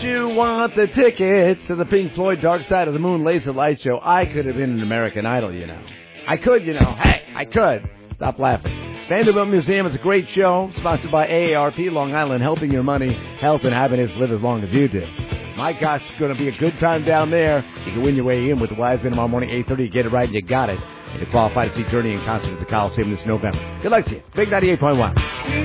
you want the tickets to the Pink Floyd Dark Side of the Moon Laser Light Show? I could have been an American Idol, you know. I could, you know. Hey, I could. Stop laughing. Vanderbilt Museum is a great show, sponsored by AARP Long Island, helping your money, health, and happiness live as long as you do. My gosh, it's going to be a good time down there. You can win your way in with the Wise Men tomorrow morning, 8:30. You get it right, and you got it. And you qualify to see Journey in concert at the Coliseum this November. Good luck to you. Big 98.1.